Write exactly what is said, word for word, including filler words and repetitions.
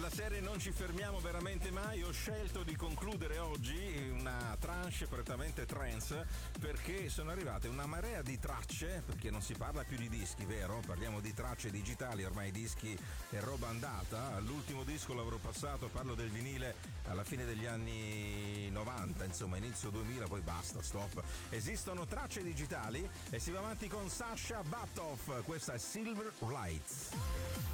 della serie non ci fermiamo veramente mai, ho scelto di concludere oggi una tranche prettamente trance perché sono arrivate una marea di tracce, perché non si parla più di dischi, vero? Parliamo di tracce digitali, ormai i dischi è roba andata. L'ultimo disco l'avrò passato, parlo del vinile, alla fine degli anni novanta, insomma inizio duemila, poi basta, stop. Esistono tracce digitali e si va avanti con Sasha Batoff, questa è Silver Lights.